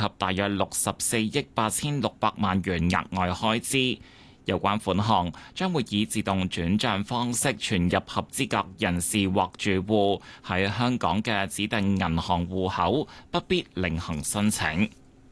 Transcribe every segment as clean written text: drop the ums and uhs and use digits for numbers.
大約64億8600萬元額外開支。有關款項將會以自動轉帳方式存入合資格人士或住戶喺香港嘅指定銀行戶口，不必另行申請。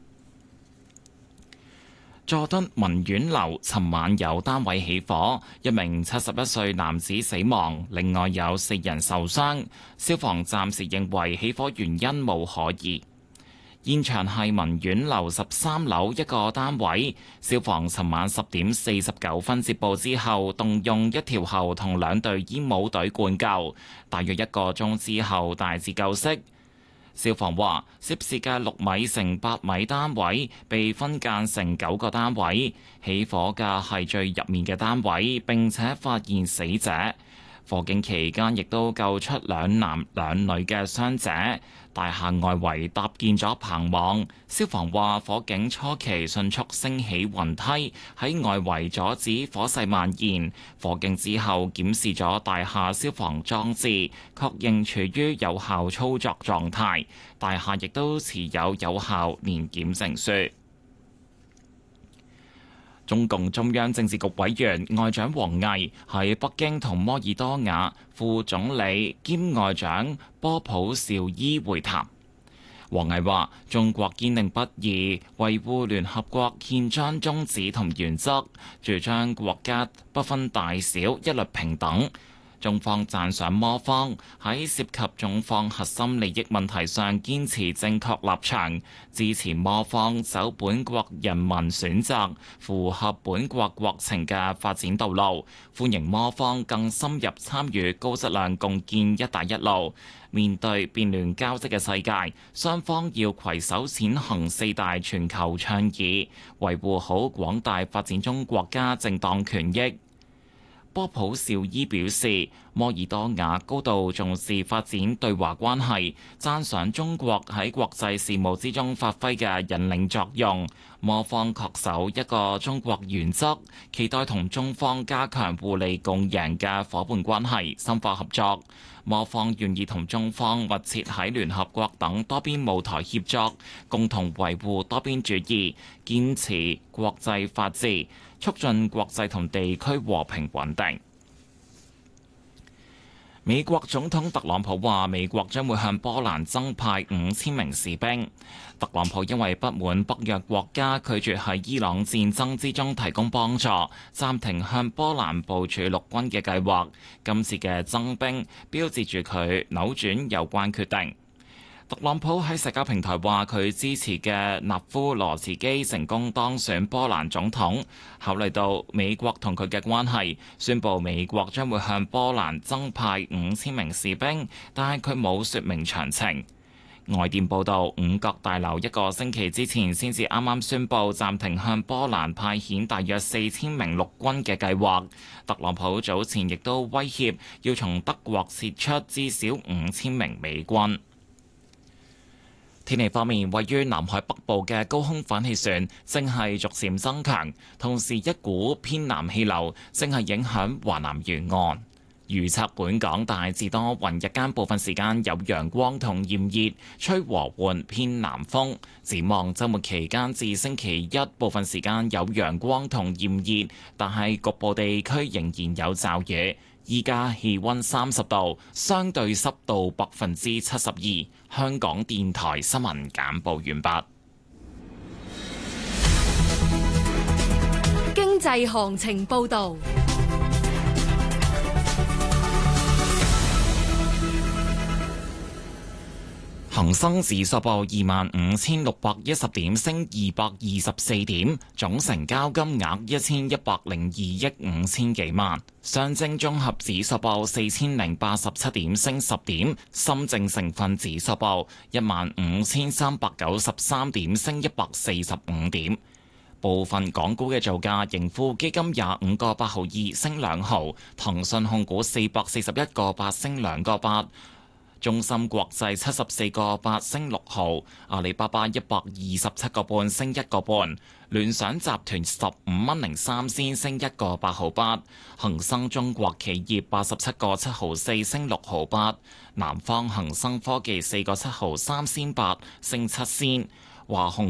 佐敦文苑樓尋晚有單位起火，一名71歲男子死亡，另外有4人受傷。消防暫時認為起火原因無可疑。現場係文苑樓13樓一個單位，消防尋晚10點49分接報之後，動用1條喉同2隊煙霧隊灌救，大約1個鐘之後大致救熄。消防話，涉事嘅6米乘8米單位被分間成9個單位，起火嘅係最入面嘅單位，並且發現死者。火警期間亦都救出2男2女嘅傷者。大廈外圍搭建咗棚網，消防話火警初期迅速升起雲梯，喺外圍阻止火勢蔓延。火警之後檢視咗大廈消防裝置，確認處於有效操作狀態。大廈亦都持有有效年檢證書。中共中央政治局委員外長王毅喺北京同摩爾多瓦副總理兼外長波普紹伊會談。王毅話：中國堅定不移維護聯合國憲章宗旨同原則，主張國家不分大小，一律平等。中方讚賞摩方喺涉及中方核心利益問題上堅持正確立場，支持摩方走本國人民選擇、符合本國國情嘅發展道路，歡迎摩方更深入參與高質量共建「一帶一路」。面對變亂交織嘅世界，雙方要攜手踐行4大全球倡議，維護好廣大發展中國家正當權益。波普紹伊表示，摩爾多瓦高度重視發展對華關係，讚賞中國喺國際事務之中發揮嘅引領作用。摩方恪守一個中國原則，期待同中方加強互利共贏嘅伙伴關係，深化合作。摩方願意同中方密切喺聯合國等多邊舞台協作，共同維護多邊主義，堅持國際法治，促進國際同地區和平穩定。美國總統特朗普話，美國將會向波蘭增派5000名士兵。特朗普因為不滿北約國家拒絕喺伊朗戰爭之中提供幫助，暫停向波蘭部署陸軍嘅計劃。今次嘅增兵標誌住佢扭轉有關決定。特朗普喺社交平台話，佢支持嘅納夫羅茨基成功當選波蘭總統。考慮到美國同佢嘅關係，宣布美國將會向波蘭增派5000名士兵，但係佢冇說明詳情。外電報道，五角大樓1個星期之前先至啱啱宣布暫停向波蘭派遣大約4000名陸軍嘅計劃。特朗普早前亦都威脅要從德國撤出至少5000名美軍。天氣方面，位於南海北部嘅高空反氣旋正係逐漸增強，同時一股偏南氣流正係影響華南沿岸。預測本港大致多雲，日間部分時間有陽光同炎熱，吹和緩偏南風。展望週末期間至星期一，部分時間有陽光同炎熱，但係局部地區仍然有驟雨。依家氣溫30度，相對濕度72%。香港電台新聞簡報完畢。 經濟行情報道。 恒生指數報25,610點，升224點，總成交金額1102億5千幾萬。上證綜合指數報4087點，升10點。深證成分指數報15,393點，升145點。部分港股嘅造價，盈富基金25個8毫2升2毫，騰訊控股441個8升2個8。中芯國際74個8升6毫，阿里巴巴127個半升1個半，聯想集團15蚊03仙升1個8毫8，恒生中國企業87個7毫4升6毫8，南方恒生科技4個7毫3仙8升7仙，華虹